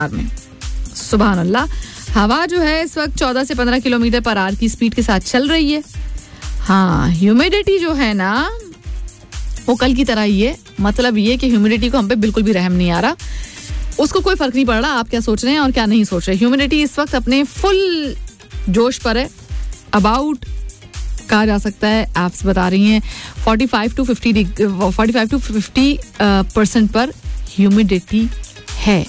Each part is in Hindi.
में। सुभान अल्लाह। हवा जो है इस वक्त 14 से 15 किलोमीटर पर आवर की स्पीड के साथ चल रही है। हाँ, ह्यूमिडिटी जो है ना वो कल की तरह ही है। मतलब ये कि ह्यूमिडिटी को हम पे बिल्कुल भी रहम नहीं आ रहा, उसको कोई फर्क नहीं पड़ रहा आप क्या सोच रहे हैं और क्या नहीं सोच रहे। ह्यूमिडिटी इस वक्त अपने फुल जोश पर है। अबाउट कहा जा सकता है, एप्स बता रही हैं 45 to 50% पर ह्यूमिडिटी है।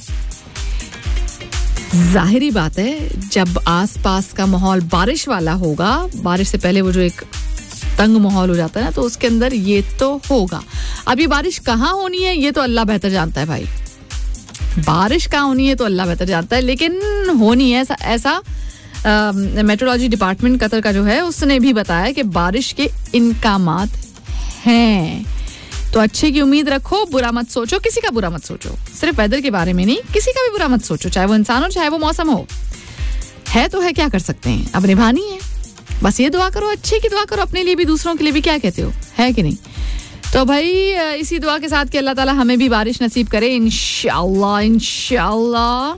जाहिरी बात है जब आसपास का माहौल बारिश वाला होगा, बारिश से पहले वो जो एक तंग माहौल हो जाता है ना, तो उसके अंदर ये तो होगा। अब ये बारिश कहाँ होनी है ये तो अल्लाह बेहतर जानता है भाई, बारिश कहाँ होनी है तो अल्लाह बेहतर जानता है, लेकिन होनी है ऐसा मेट्रोलॉजी डिपार्टमेंट कतर का जो है उसने भी बताया कि बारिश के इनकामात हैं। तो अच्छे की उम्मीद रखो, बुरा मत सोचो, किसी का बुरा मत सोचो, सिर्फ वेदर के बारे में नहीं, किसी का भी बुरा मत सोचो, चाहे वो इंसान हो चाहे वो मौसम हो। है तो है, क्या कर सकते हैं, अब निभानी है। बस ये दुआ करो, अच्छे की दुआ करो अपने लिए भी, दूसरों के लिए भी। क्या कहते हो, है कि नहीं? तो भाई इसी दुआ के साथ कि अल्लाह ताला हमें भी बारिश नसीब करे इंशाअल्लाह इंशाअल्लाह।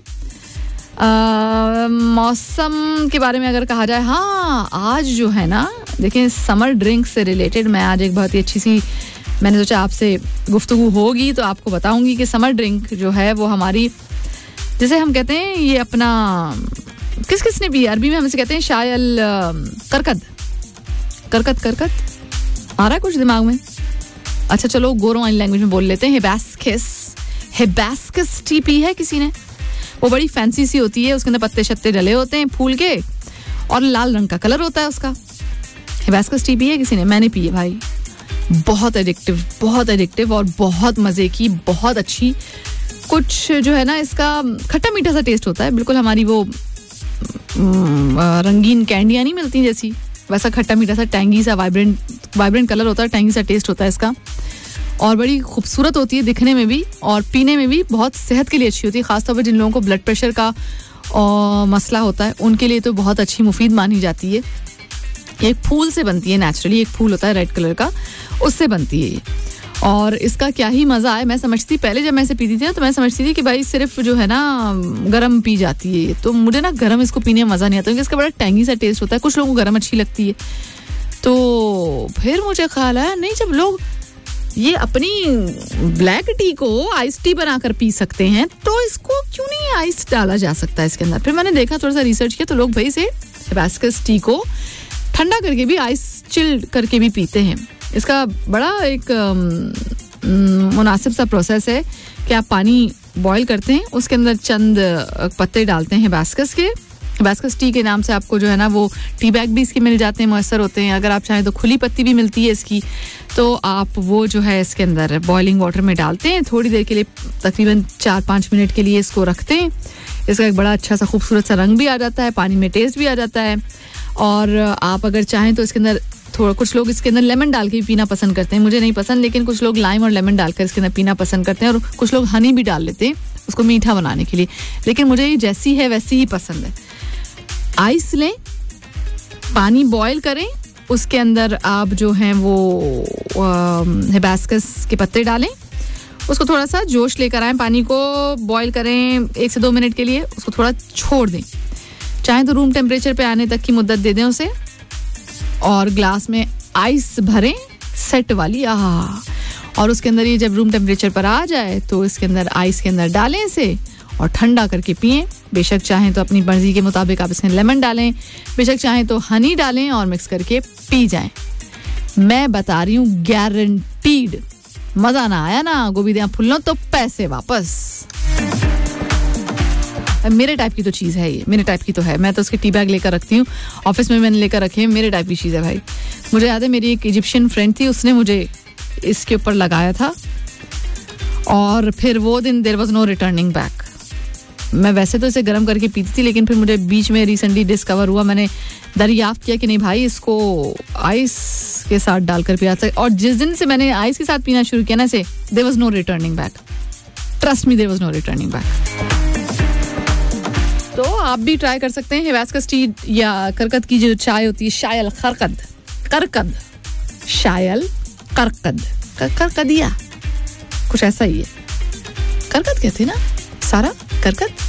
मौसम के बारे में अगर कहा जाए, हाँ आज जो है ना, देखिए समर ड्रिंक से रिलेटेड मैं आज एक बहुत ही अच्छी सी, मैंने सोचा आपसे गुफ्तगू होगी तो आपको बताऊंगी कि समर ड्रिंक जो है वो हमारी, जैसे हम कहते हैं ये अपना, किसने भी अरबी में हमसे कहते हैं शायल करकद करकद आ रहा है कुछ दिमाग में। अच्छा चलो गोरों वाली लैंग्वेज में बोल लेते हैं। हिबिस्कस टी पी है किसी ने? वो बड़ी फैंसी सी होती है, उसके अंदर पत्ते शत्ते डले होते हैं फूल के और लाल रंग का कलर होता है उसका। हिबिस्कस टी पी है किसी ने? मैंने पी है भाई, बहुत एडिक्टिव और बहुत मजे की, बहुत अच्छी। कुछ जो है ना इसका खट्टा मीठा सा टेस्ट होता है, बिल्कुल हमारी वो रंगीन कैंडियां नहीं मिलती जैसी, वैसा खट्टा मीठा सा टैंगी सा वाइब्रेंट कलर होता है, टैंगी सा टेस्ट होता है इसका, और बड़ी खूबसूरत होती है दिखने में भी और पीने में भी बहुत सेहत के लिए अच्छी होती है। खासतौर पर जिन लोगों को ब्लड प्रेशर का मसला होता है उनके लिए तो बहुत अच्छी मुफीद मानी जाती है। एक फूल से बनती है, नेचुरली एक फूल होता है रेड कलर का, उससे बनती है ये। और इसका क्या ही मज़ा है। मैं समझती पहले जब मैं इसे पीती थी ना तो मैं समझती थी कि भाई सिर्फ जो है ना गरम पी जाती है, तो मुझे ना गरम इसको पीने में मज़ा नहीं आता क्योंकि इसका बड़ा टैंगी सा टेस्ट होता है। कुछ लोगों को गरम अच्छी लगती है, तो फिर मुझे ख्याल आया नहीं, जब लोग ये अपनी ब्लैक टी को आइस टी बनाकर पी सकते हैं तो इसको क्यों नहीं आइस डाला जा सकता है इसके अंदर। फिर मैंने देखा, थोड़ा सा रिसर्च किया, तो लोग भाई से हिबिस्कस टी को ठंडा करके भी, आइस चिल्ड करके भी पीते हैं। इसका बड़ा एक मुनासिब सा प्रोसेस है कि आप पानी बॉईल करते हैं, उसके अंदर चंद पत्ते डालते हैं हिबिस्कस के। हिबिस्कस टी के नाम से आपको जो है ना वो टी बैग भी इसके मिल जाते हैं, मुयसर होते हैं। अगर आप चाहें तो खुली पत्ती भी मिलती है इसकी, तो आप वो जो है इसके अंदर बॉइलिंग वाटर में डालते हैं, थोड़ी देर के लिए, तकरीबन 4-5 मिनट के लिए इसको रखते हैं। इसका एक बड़ा अच्छा सा खूबसूरत सा रंग भी आ जाता है, पानी में टेस्ट भी आ जाता है। और आप अगर चाहें तो इसके अंदर थोड़ा, कुछ लोग इसके अंदर लेमन डाल के भी पीना पसंद करते हैं, मुझे नहीं पसंद, लेकिन कुछ लोग लाइम और लेमन डालकर इसके अंदर पीना पसंद करते हैं, और कुछ लोग हनी भी डाल लेते हैं उसको मीठा बनाने के लिए, लेकिन मुझे ये जैसी है वैसी ही पसंद है। आइस लें, पानी बॉयल करें, उसके अंदर आप जो हैं वो हिबिस्कस के पत्ते डालें, उसको थोड़ा सा जोश लेकर आएं, पानी को बॉयल करें 1 से 2 मिनट के लिए, उसको थोड़ा छोड़ दें, चाहे तो रूम टेम्परेचर पे आने तक की मुद्दत दे दें उसे, और ग्लास में आइस भरें सेट वाली, और उसके अंदर ये जब रूम टेम्परेचर पर आ जाए तो इसके अंदर आइस के अंदर डालें इसे और ठंडा करके पिएं। बेशक चाहें तो अपनी मर्जी के मुताबिक आप इसमें लेमन डालें, बेशक चाहें तो हनी डालें और मिक्स करके पी जाएं। मैं बता रही हूँ गारंटीड, मजा ना आया ना गोभी फुल्लो तो पैसे वापस। मेरे टाइप की तो चीज़ है ये, मेरे टाइप की तो है, मैं तो उसके टी बैग लेकर रखती हूँ, ऑफिस में मैंने लेकर रखे हैं, मेरे टाइप की चीज़ है भाई। मुझे याद है मेरी एक इजिप्शियन फ्रेंड थी, उसने मुझे इसके ऊपर लगाया था और फिर वो दिन there was no returning back. मैं वैसे तो इसे गर्म करके पीती थी, लेकिन फिर मुझे बीच में रिसेंटली डिस्कवर हुआ, मैंने दरियाफ्त किया कि नहीं भाई इसको आइस के साथ डालकर पिया सकते, और जिस दिन से मैंने आइस के साथ पीना शुरू किया ना इसे, there was no returning back, trust me there was no returning back. तो आप भी ट्राई कर सकते हैं हिबिस्कस टी या करकद की जो चाय होती है, शायल करकदिया कुछ ऐसा ही है, करकद कहते हैं ना सारा, करकद